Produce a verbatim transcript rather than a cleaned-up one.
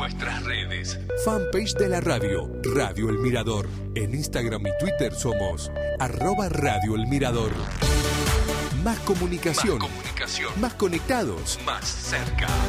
nuestras redes. Fanpage de la radio, Radio El Mirador. En Instagram y Twitter somos arroba Radio El Mirador. Más comunicación. Más comunicación. Más conectados. Más cerca.